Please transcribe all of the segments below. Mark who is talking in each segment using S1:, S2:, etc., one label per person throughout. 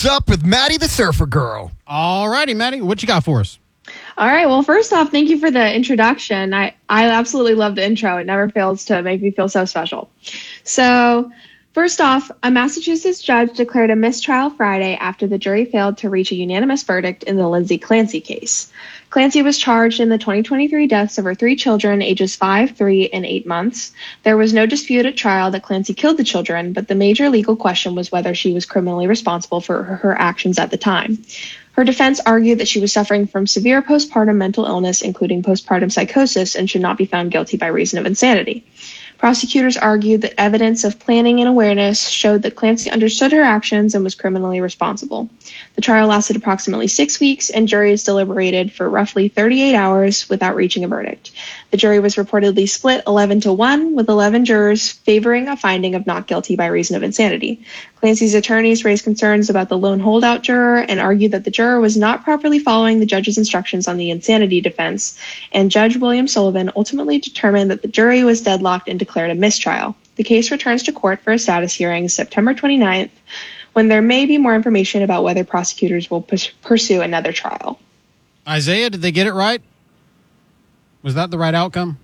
S1: What's up with Maddie the Surfer Girl?
S2: All righty, Maddie, what you got for us?
S3: All right. Well, first off, thank you for the introduction. I absolutely love the intro. It never fails to make me feel so special. So, first off, a Massachusetts judge declared a mistrial Friday after the jury failed to reach a unanimous verdict in the Lindsay Clancy case. Clancy was charged in the 2023 deaths of her 3 children, ages 5, 3, and 8 months. There was no dispute at trial that Clancy killed the children, but the major legal question was whether she was criminally responsible for her actions at the time. Her defense argued that she was suffering from severe postpartum mental illness, including postpartum psychosis, and should not be found guilty by reason of insanity. Prosecutors argued that evidence of planning and awareness showed that Clancy understood her actions and was criminally responsible. The trial lasted approximately 6 weeks, and juries deliberated for roughly 38 hours without reaching a verdict. The jury was reportedly split 11-1, with 11 jurors favoring a finding of not guilty by reason of insanity. Clancy's attorneys raised concerns about the lone holdout juror and argued that the juror was not properly following the judge's instructions on the insanity defense, and Judge William Sullivan ultimately determined that the jury was deadlocked and declared a mistrial. The case returns to court for a status hearing September 29th, when there may be more information about whether prosecutors will pursue another trial.
S2: Isaiah, did they get it right? Was that the right outcome?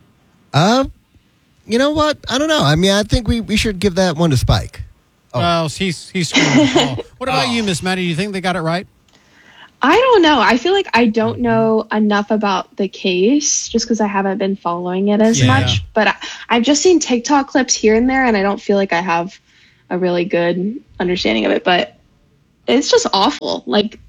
S1: You know what? I don't know. I mean, I think we should give that one to Spike.
S2: Oh. Well, he's screaming the ball. What about you, Miss Maddie? Do you think they got it right?
S3: I don't know. I feel like I don't know enough about the case just because I haven't been following it as much. But I've just seen TikTok clips here and there, and I don't feel like I have a really good understanding of it. But it's just awful. Like,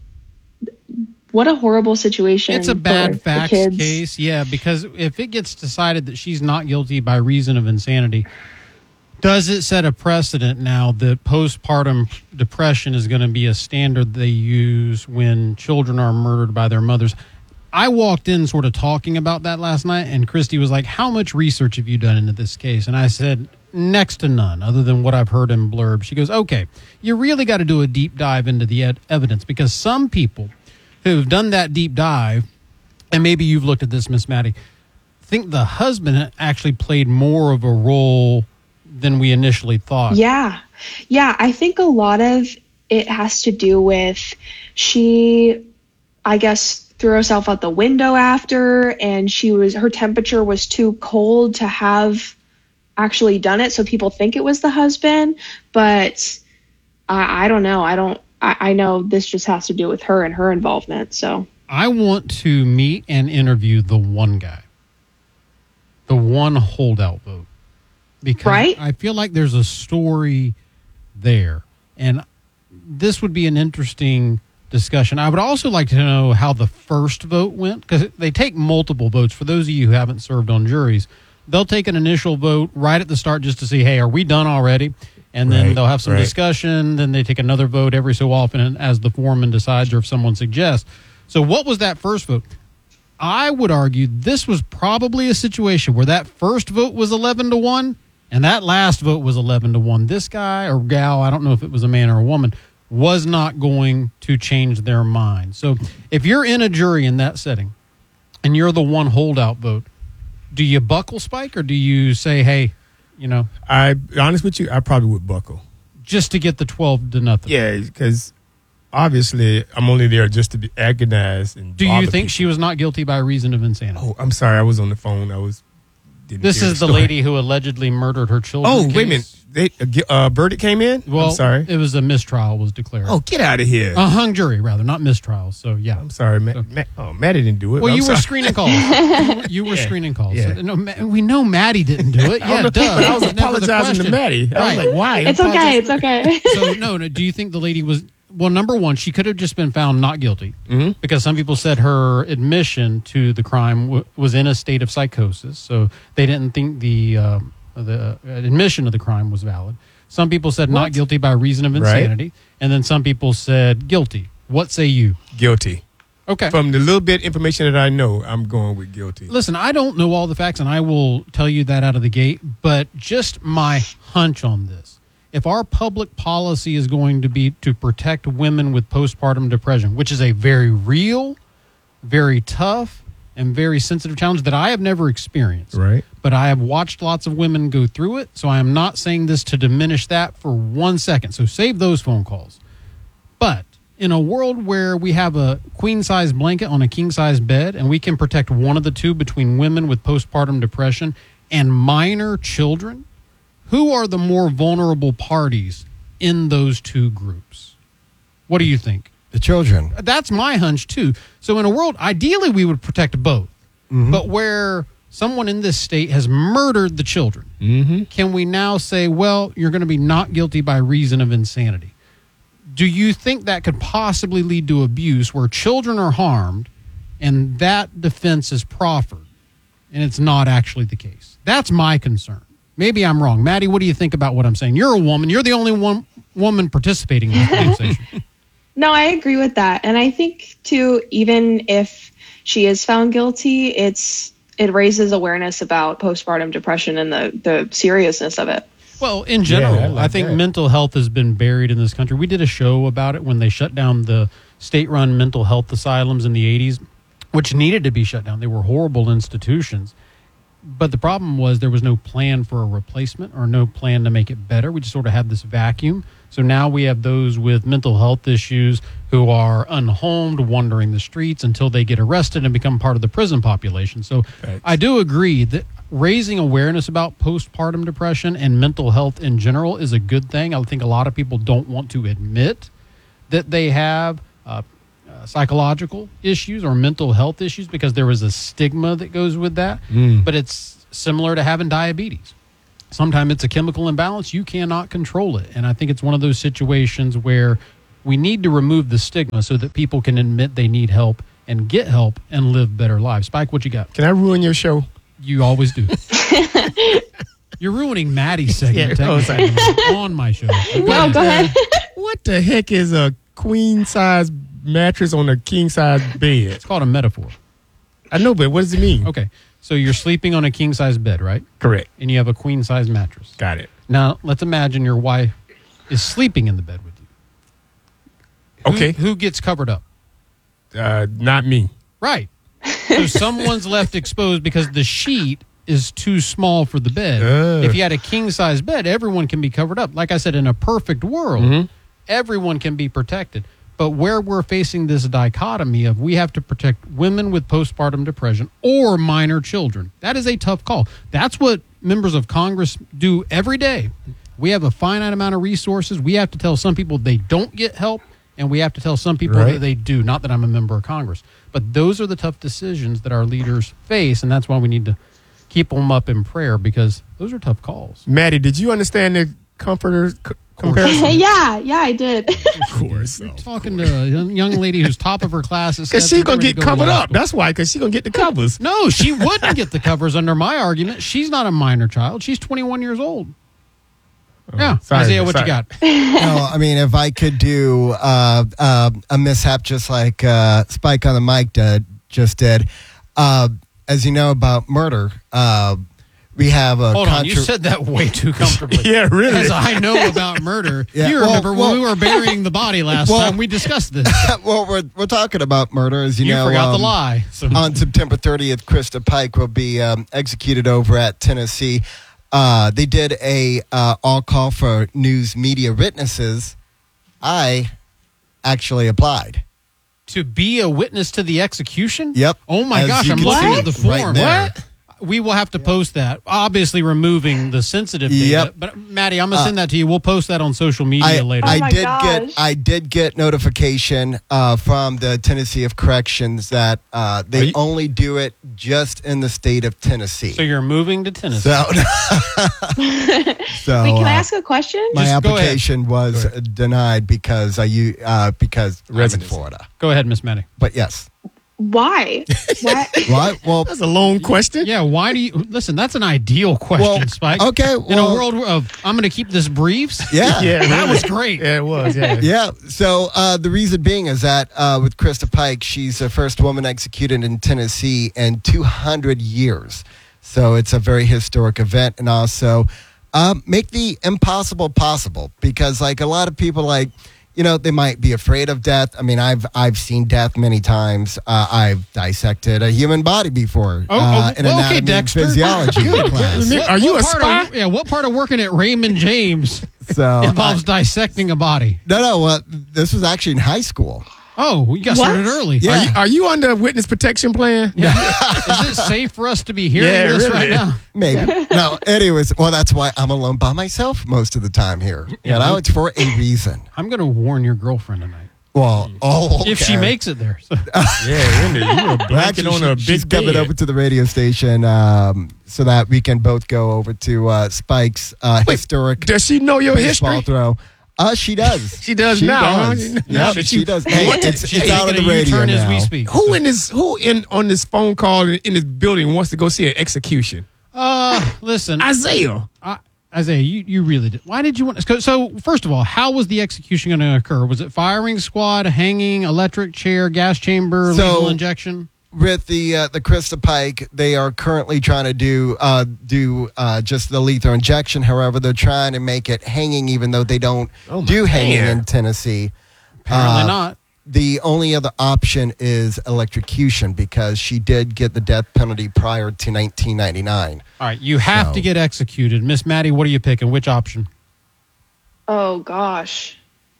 S3: what a horrible situation.
S2: It's a bad facts case, yeah, because if it gets decided that she's not guilty by reason of insanity, does it set a precedent now that postpartum depression is going to be a standard they use when children are murdered by their mothers? I walked in sort of talking about that last night, and Christy was like, how much research have you done into this case? And I said, next to none, other than what I've heard in blurbs. She goes, okay, you really got to do a deep dive into the evidence, because some people who've done that deep dive, and maybe you've looked at this, Miss Maddie, think the husband actually played more of a role than we initially thought.
S3: Yeah. I think a lot of it has to do with she, I guess, threw herself out the window after, and her temperature was too cold to have actually done it, so people think it was the husband. But I don't know. I know this just has to do with her and her involvement. So
S2: I want to meet and interview the one guy, the one holdout vote, because I feel like there's a story there, and this would be an interesting discussion. I would also like to know how the first vote went, because they take multiple votes. For those of you who haven't served on juries, they'll take an initial vote right at the start just to see, hey, are we done already? And then they'll have some discussion. Then they take another vote every so often as the foreman decides or if someone suggests. So what was that first vote? I would argue this was probably a situation where that first vote was 11-1 and that last vote was 11-1. This guy or gal, I don't know if it was a man or a woman, was not going to change their mind. So if you're in a jury in that setting and you're the one holdout vote, do you buckle, Spike, or do you say, hey, you know,
S4: I honest with you, I probably would buckle
S2: just to get the 12-0.
S4: Yeah, because obviously I'm only there just to be agonized. And
S2: do you think she was not guilty by reason of insanity?
S4: Oh, I'm sorry, I was on the phone.
S2: This is the lady who allegedly murdered her children.
S4: Oh, wait a minute. Verdict came in?
S2: Well,
S4: I'm sorry.
S2: It was a mistrial was declared.
S4: Oh, get out of here.
S2: A hung jury, rather, not mistrial. So, yeah.
S4: I'm sorry. Maddie didn't do it.
S2: Well, you were screening calls. You were screening calls.
S4: Yeah.
S2: So, no, we know Maddie didn't do it. Yeah, duh.
S4: I was apologizing to Maddie. I was like, why?
S3: It's okay. It's okay.
S2: So, no, do you think the lady was... Well, number one, she could have just been found not guilty because some people said her admission to the crime was in a state of psychosis. So they didn't think the admission of the crime was valid. Some people said not guilty by reason of insanity. Right. And then some people said guilty. What say you?
S4: Guilty.
S2: Okay.
S4: From the little bit information that I know, I'm going with guilty.
S2: Listen, I don't know all the facts, and I will tell you that out of the gate, but just my hunch on this. If our public policy is going to be to protect women with postpartum depression, which is a very real, very tough, and very sensitive challenge that I have never experienced.
S4: Right.
S2: But I have watched lots of women go through it, so I am not saying this to diminish that for 1 second. So save those phone calls. But in a world where we have a queen-size blanket on a king-size bed and we can protect one of the two between women with postpartum depression and minor children, who are the more vulnerable parties in those two groups? What do you think?
S1: The children.
S2: That's my hunch, too. So in a world, ideally, we would protect both. Mm-hmm. But where someone in this state has murdered the children, mm-hmm. can we now say, well, you're going to be not guilty by reason of insanity? Do you think that could possibly lead to abuse where children are harmed and that defense is proffered and it's not actually the case? That's my concern. Maybe I'm wrong. Maddie, what do you think about what I'm saying? You're a woman. You're the only woman participating in this conversation.
S3: No, I agree with that. And I think, too, even if she is found guilty, it raises awareness about postpartum depression and the seriousness of it.
S2: Well, in general, I think mental health has been buried in this country. We did a show about it when they shut down the state-run mental health asylums in the 80s, which needed to be shut down. They were horrible institutions. But the problem was there was no plan for a replacement or no plan to make it better. We just sort of had this vacuum. So now we have those with mental health issues who are unhomed, wandering the streets until they get arrested and become part of the prison population. So I do agree that raising awareness about postpartum depression and mental health in general is a good thing. I think a lot of people don't want to admit that they have psychological issues or mental health issues because there is a stigma that goes with that. But it's similar to having diabetes. Sometimes it's a chemical imbalance. You cannot control it. And I think it's one of those situations where we need to remove the stigma so that people can admit they need help and get help and live better lives. Spike, what you got?
S4: Can I ruin your show?
S2: You always do. You're ruining Maddie's segment on my show.
S3: No, go ahead.
S4: What the heck is a queen-size mattress on a king-size bed?
S2: It's called a metaphor.
S4: I know, but what does it mean?
S2: Okay. So you're sleeping on a king-size bed, right?
S4: Correct.
S2: And you have a queen-size mattress.
S4: Got it.
S2: Now, let's imagine your wife is sleeping in the bed with you.
S4: Okay.
S2: Who gets covered up?
S4: Not me.
S2: Right. So someone's left exposed because the sheet is too small for the bed. If you had a king-size bed, everyone can be covered up. Like I said, in a perfect world, everyone can be protected. But where we're facing this dichotomy of we have to protect women with postpartum depression or minor children, that is a tough call. That's what members of Congress do every day. We have a finite amount of resources. We have to tell some people they don't get help, and we have to tell some people that they do. Not that I'm a member of Congress. But those are the tough decisions that our leaders face, and that's why we need to keep them up in prayer because those are tough calls.
S4: Maddie, did you understand the comforter comparison?
S3: Yeah, I did.
S4: Of course.
S2: You're talking to a young lady who's top of her class.
S4: Because she's going to get covered up. That's why, because she's going to get the covers.
S2: No, she wouldn't get the covers under my argument. She's not a minor child. She's 21 years old. Yeah. Isaiah, what you got?
S1: No, I mean, if I could do a mishap just like Spike on the mic just did, as you know about murder, we have a...
S2: Hold on, you said that way too comfortably.
S4: Yeah, really.
S2: As I know about murder. You remember when we were burying the body last time, we discussed this.
S1: Well, we're talking about murder, as you know.
S2: You forgot the lie. So.
S1: On September 30th, Krista Pike will be executed over at Tennessee. They did a all call for news media witnesses. I actually applied.
S2: To be a witness to the execution?
S1: Yep.
S2: Oh, my gosh, I'm looking at the form.
S1: Right.
S2: What? We will have to post that, obviously removing the sensitive data.
S1: Yep.
S2: But, Maddie, I'm going to send that to you. We'll post that on social media later.
S1: I did get notification from the Tennessee of Corrections that they only do it just in the state of Tennessee.
S2: So you're moving to Tennessee.
S1: So,
S3: wait, can I ask a question?
S1: My application was denied because I'm in Florida.
S2: Go ahead, Miss Maddie.
S1: But yes.
S3: Why?
S1: Why? Well,
S4: that's a long question.
S2: Yeah, why do you... Listen, that's an ideal question, Spike.
S1: Okay,
S2: in a world of, I'm going to keep this briefs.
S1: Yeah.
S2: That was great.
S4: Yeah, it was,
S1: Yeah, so the reason being is that with Krista Pike, she's the first woman executed in Tennessee in 200 years. So it's a very historic event, and also make the impossible possible, because like a lot of people they might be afraid of death. I mean, I've seen death many times. I've dissected a human body before in anatomy and physiology class.
S4: Are you a spy?
S2: What part of working at Raymond James involves dissecting a body?
S1: No. This was actually in high school.
S2: Oh, you got started early.
S1: Yeah.
S4: Are you under a witness protection plan?
S2: Yeah. Is it safe for us to be hearing this
S4: really.
S2: right now?
S1: Maybe. No, anyways, that's why I'm alone by myself most of the time here. It's for a reason.
S2: I'm going to warn your girlfriend tonight.
S1: Well, okay.
S2: If she makes it there. So.
S4: Yeah, really. You were blanket on a big
S1: she's coming
S4: bed.
S1: over to the radio station so that we can both go over to Spike's historic
S4: Does she know your
S1: baseball
S4: history?
S1: throw. She does.
S4: She does now.
S1: Yeah, she does. Hey, it's out on the radio
S2: turn
S1: now.
S2: as we speak.
S4: Who on this phone call in this building wants to go see an execution?
S2: Listen,
S4: Isaiah.
S2: Isaiah, you really did. Why did you want? So first of all, how was the execution going to occur? Was it firing squad, hanging, electric chair, gas chamber, lethal injection?
S1: With the Krista Pike, they are currently trying to do just the lethal injection. However, they're trying to make it hanging, even though they don't do hanging in Tennessee.
S2: Apparently not.
S1: The only other option is electrocution because she did get the death penalty prior to 1999.
S2: All right, you have to get executed. Miss Maddie, what are you picking? Which option?
S3: Oh gosh.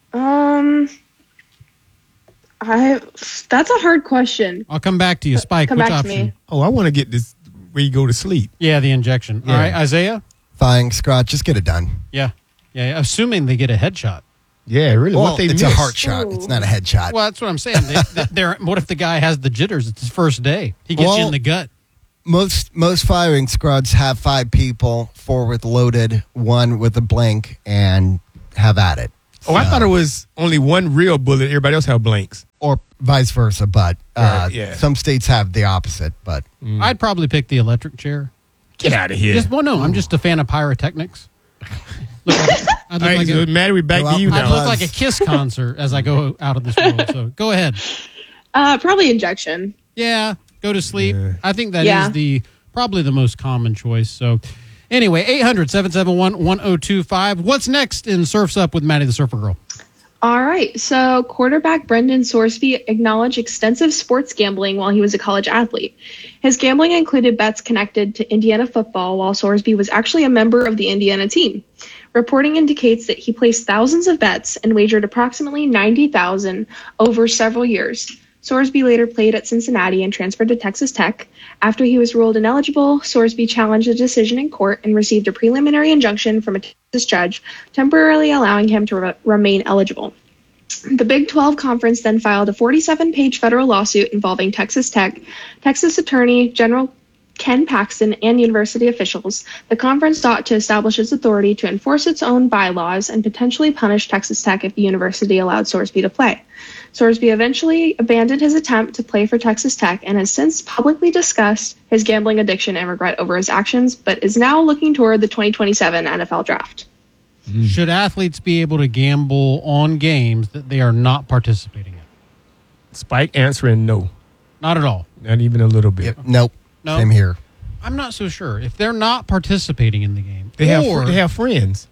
S3: That's a hard question.
S2: I'll come back to you. Spike, which
S3: back to
S2: option?
S3: me.
S4: Oh, I want to get this where you go to sleep.
S2: Yeah, the injection.
S1: Yeah.
S2: All right, Isaiah?
S1: Fine, Scott, just get it done.
S2: Yeah. Assuming they get a headshot.
S4: Yeah, really.
S1: Well,
S4: What they
S1: it's
S4: miss?
S1: a heart shot. It's not a head shot.
S2: Well, that's what I'm saying. What if the guy has the jitters? It's his first day. He gets you in the gut.
S1: Most firing squads have 5 people, 4 with loaded, 1 with a blank, and have at it.
S4: Oh, I thought it was only one real bullet. Everybody else have blanks.
S1: Or vice versa, but
S4: yeah.
S1: some states have the opposite. But
S2: I'd probably pick the electric chair.
S4: Get out of here.
S2: I'm just a fan of pyrotechnics. I'd look like
S4: Maddie, we back to you
S2: I'd
S4: now.
S2: look like a Kiss concert as I go out of this world. So go ahead.
S3: Probably injection.
S2: Yeah, go to sleep.
S4: Yeah.
S2: I think that is probably the most common choice. So anyway, 800-771-1025. What's next in Surf's Up with Maddie the Surfer Girl?
S3: All right. So quarterback Brendan Sorsby acknowledged extensive sports gambling while he was a college athlete. His gambling included bets connected to Indiana football, while Sorsby was actually a member of the Indiana team. Reporting indicates that he placed thousands of bets and wagered approximately $90,000 over several years. Sorsby later played at Cincinnati and transferred to Texas Tech. After he was ruled ineligible, Sorsby challenged the decision in court and received a preliminary injunction from a Texas judge, temporarily allowing him to remain eligible. The Big 12 Conference then filed a 47-page federal lawsuit involving Texas Tech, Texas Attorney General Ken Paxton, and university officials. The conference sought to establish its authority to enforce its own bylaws and potentially punish Texas Tech if the university allowed Sorsby to play. Sorsby eventually abandoned his attempt to play for Texas Tech and has since publicly discussed his gambling addiction and regret over his actions, but is now looking toward the 2027 NFL draft.
S2: Should athletes be able to gamble on games that they are not participating in?
S4: Spike answering no.
S2: Not at all.
S4: Not even a little bit.
S1: Nope.
S2: No.
S1: Same here.
S2: I'm not so sure. If they're not participating in the game,
S4: They have friends.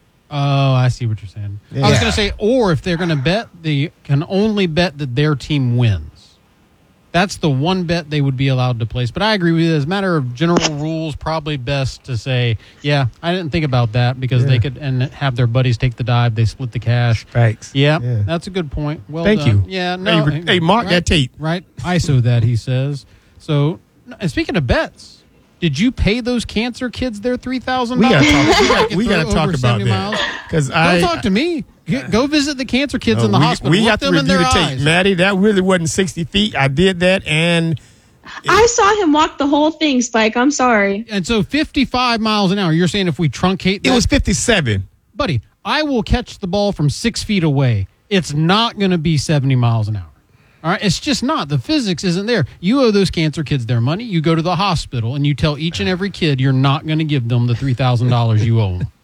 S2: I see what you're saying.
S1: Yeah.
S2: I was going to say, or if they're going to bet, they can only bet that their team wins. That's the one bet they would be allowed to place. But I agree with you. As a matter of general rules, probably best to say, yeah, I didn't think about that because they could and have their buddies take the dive. They split the cash.
S4: Thanks.
S2: Yeah, that's a good point. Well
S4: Thank
S2: done.
S4: you.
S2: Yeah, no.
S4: Hey, mark that tape.
S2: Right. ISO that, he says. So, and speaking of bets, did you pay those cancer kids their $3,000?
S4: We got to talk about that. Because
S2: Don't talk to me. Go visit the cancer kids in the hospital.
S4: We
S2: Look
S4: have to
S2: them in
S4: review
S2: their
S4: the tape.
S2: eyes.
S4: Maddie, that really wasn't 60 feet. I did that, and
S3: I saw him walk the whole thing, Spike. I'm sorry.
S2: And so 55 miles an hour, you're saying if we truncate that?
S4: it was 57.
S2: Buddy, I will catch the ball from 6 feet away. It's not going to be 70 miles an hour. All right, it's just not. The physics isn't there. You owe those cancer kids their money. You go to the hospital and you tell each and every kid you're not going to give them the $3,000 you owe them.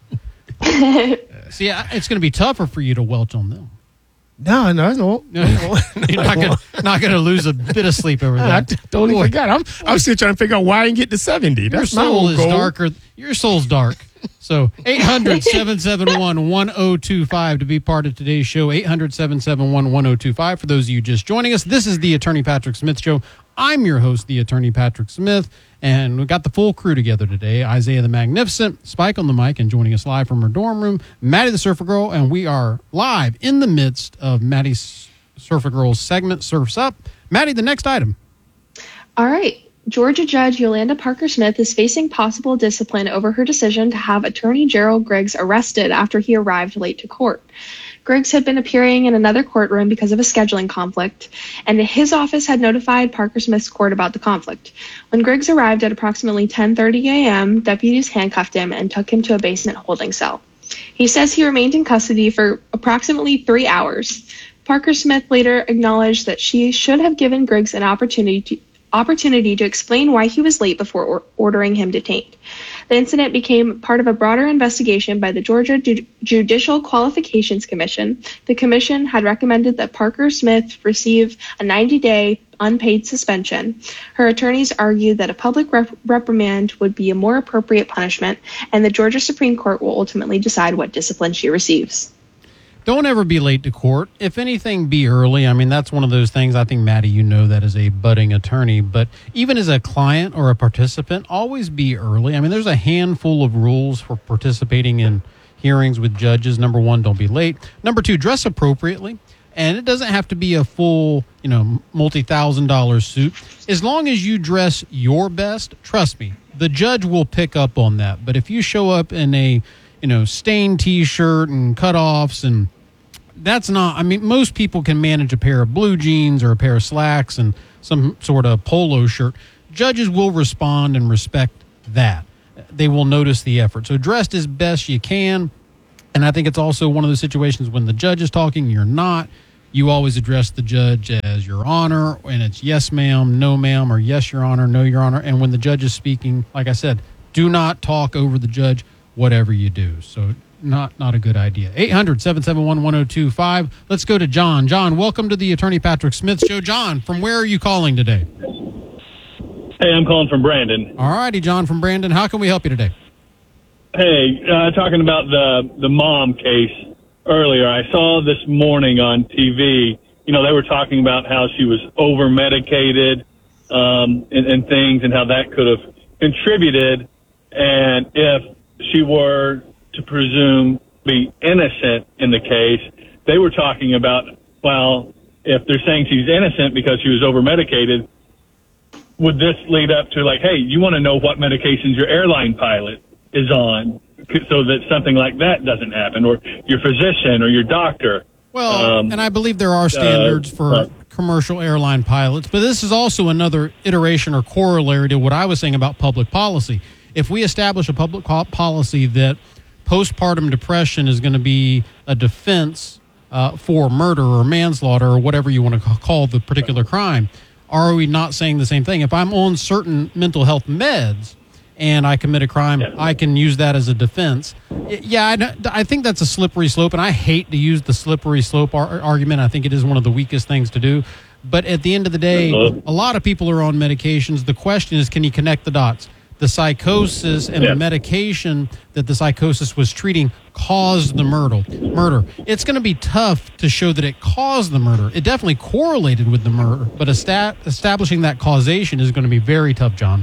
S2: See, it's going to be tougher for you to welch on them.
S4: No.
S2: You're not going to lose a bit of sleep over
S4: I
S2: that.
S4: totally forgot. I'm still trying to figure out why I didn't get to 70.
S2: Your
S4: That's my
S2: soul
S4: whole
S2: is
S4: goal.
S2: darker. Your soul's dark. So 800-771-1025 to be part of today's show. 800-771-1025. For those of you just joining us, this is the Attorney Patrick Smith Show. I'm your host, the Attorney Patrick Smith, and we've got the full crew together today. Isaiah the Magnificent, Spike on the mic, and joining us live from her dorm room, Maddie the Surfer Girl, and we are live in the midst of Maddie's Surfer Girl's segment, Surf's Up. Maddie, the next item.
S3: All right. Georgia Judge Yolanda Parker Smith is facing possible discipline over her decision to have attorney Gerald Griggs arrested after he arrived late to court. Griggs had been appearing in another courtroom because of a scheduling conflict, and his office had notified Parker Smith's court about the conflict. When Griggs arrived at approximately 10:30 a.m., deputies handcuffed him and took him to a basement holding cell. He says he remained in custody for approximately 3 hours. Parker Smith later acknowledged that she should have given Griggs an opportunity to explain why he was late before ordering him detained. The incident became part of a broader investigation by the Georgia Judicial Qualifications Commission. The commission had recommended that Parker Smith receive a 90-day unpaid suspension. Her attorneys argued that a public reprimand would be a more appropriate punishment, and the Georgia Supreme Court will ultimately decide what discipline she receives.
S2: Don't ever be late to court. If anything, be early. I mean, that's one of those things. I think, Maddie, you know that as a budding attorney. But even as a client or a participant, always be early. I mean, there's a handful of rules for participating in hearings with judges. Number one, don't be late. Number two, dress appropriately. And it doesn't have to be a full, multi-$1,000 suit. As long as you dress your best, trust me, the judge will pick up on that. But if you show up in a stained T-shirt and cutoffs, and that's not, I mean, most people can manage a pair of blue jeans or a pair of slacks and some sort of polo shirt. Judges will respond and respect that. They will notice the effort. So dressed as best you can. And I think it's also one of those situations when the judge is talking, you're not. You always address the judge as Your Honor, and it's yes, ma'am, no, ma'am, or yes, Your Honor, no, Your Honor. And when the judge is speaking, like I said, do not talk over the judge, whatever you do. So not a good idea. 800-771-1025. Let's go to John. John, welcome to the Attorney Patrick Smith Show. John, from where are you calling today?
S5: Hey, I'm calling from Brandon.
S2: All righty, John from Brandon. How can we help you today?
S5: Hey, talking about the mom case earlier, I saw this morning on TV, they were talking about how she was over-medicated and things, and how that could have contributed. And if she were to presume be innocent in the case, they were talking about, well, if they're saying she's innocent because she was over-medicated, would this lead up to hey, you want to know what medications your airline pilot is on so that something like that doesn't happen, or your physician or your doctor?
S2: Well, and I believe there are standards for commercial airline pilots, but this is also another iteration or corollary to what I was saying about public policy. If we establish a public policy that postpartum depression is going to be a defense for murder or manslaughter or whatever you want to call the particular crime, are we not saying the same thing? If I'm on certain mental health meds and I commit a crime, I can use that as a defense. Yeah, I think that's a slippery slope, and I hate to use the slippery slope argument. I think it is one of the weakest things to do. But at the end of the day, a lot of people are on medications. The question is, can you connect the dots? The psychosis and the medication that the psychosis was treating caused the murder. It's going to be tough to show that it caused the murder. It definitely correlated with the murder, but establishing that causation is going to be very tough, John.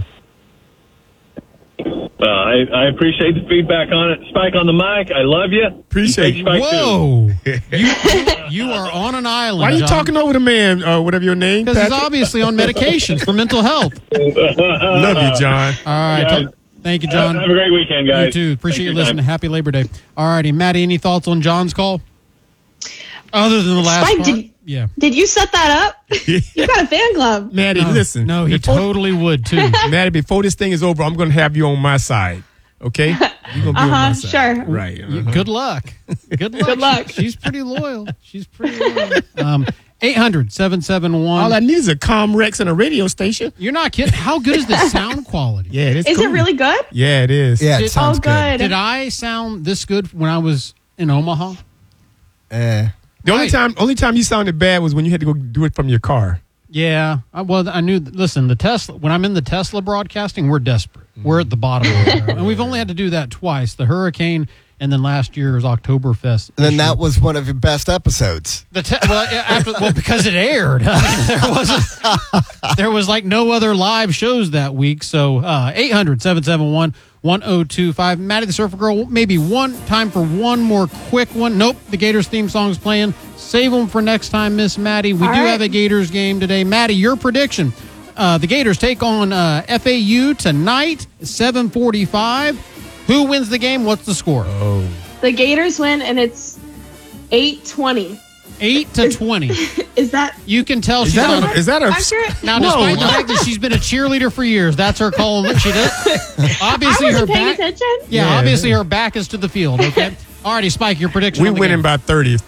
S5: I appreciate the feedback on it. Spike on the mic, I love you.
S4: Appreciate you.
S2: Whoa. You are on an island,
S4: Why are you
S2: John.
S4: talking over the man, whatever your name?
S2: Because he's obviously on medications for mental health.
S4: Love you, John.
S2: All right. Thank you, John.
S5: Have a great weekend, guys.
S2: You too. Appreciate you listening. Happy Labor Day. All righty. Maddie, any thoughts on John's call? Other than the last
S3: Spike,
S2: part?
S3: Did you set that up? You got a fan club.
S4: Maddie, listen.
S2: No, he totally would, too.
S4: Maddie, before this thing is over, I'm going to have you on my side. Okay? You're going to be on my side.
S3: Sure.
S4: Right.
S2: Good luck. Good luck.
S3: Good luck.
S2: She's pretty loyal. 800-771.
S4: All I need is a Comrex and a radio station.
S2: You're not kidding. How good is the sound quality?
S4: Yeah, it is.
S3: Is it really good?
S4: Yeah, it is.
S1: Yeah, it sounds
S3: good.
S2: Did I sound this good when I was in Omaha?
S4: The only time you sounded bad was when you had to go do it from your car.
S2: Yeah. Well, I knew. Listen, the Tesla. When I'm in the Tesla broadcasting, we're desperate. We're at the bottom of it, and we've only had to do that twice: the hurricane, and then last year's Oktoberfest.
S1: And then that was one of your best episodes.
S2: Because it aired. There was like no other live shows that week. So 800-771-1025. Maddie the Surfer Girl, maybe time for one more quick one. Nope, the Gators theme song's playing. Save them for next time, Miss Maddie. We have a Gators game today. Maddie, your prediction. The Gators take on FAU tonight, 7:45. Who wins the game? What's the score?
S4: Oh.
S3: The Gators win, and it's 8-20.
S2: 8-20.
S3: Is that?
S2: You can tell
S4: Is
S2: she's
S4: that
S3: accurate?
S2: Now, despite the fact that she's been a cheerleader for years, that's her call. She does. Obviously,
S3: I wasn't
S2: her
S3: paying
S2: back.
S3: attention.
S2: Yeah, obviously her back is to the field. Okay. Alrighty, Spike, your prediction.
S4: We winning by 30,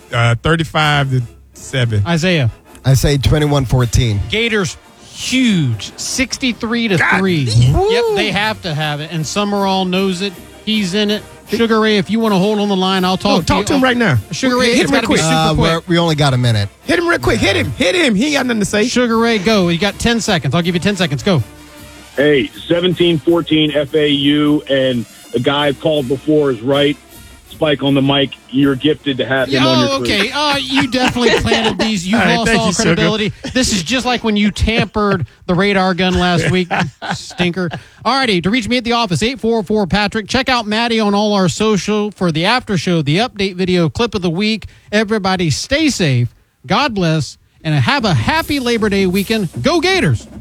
S4: 35-7.
S2: Isaiah.
S1: I say 21-14.
S2: Gators. Huge, 63-3. Yep, they have to have it, and Summerall knows it. He's in it. Sugar Ray, if you want to hold on the line, I'll talk to you.
S4: Talk to him right now.
S2: Sugar Ray,
S4: hit him real quick.
S1: We only got a minute.
S4: Hit him real quick. Hit him. He ain't got nothing to say.
S2: Sugar Ray, go. You got 10 seconds. I'll give you 10 seconds. Go.
S6: Hey, 17-14 FAU, and the guy called before is right. Spike on the mic. You're gifted to have him on your crew.
S2: Okay. You definitely planted these. You've lost all credibility. This is just like when you tampered the radar gun last week. Stinker. Alrighty, to reach me at the office, 844-PATRICK. Check out Maddie on all our social for the after show, the update video, clip of the week. Everybody stay safe. God bless. And have a happy Labor Day weekend. Go Gators!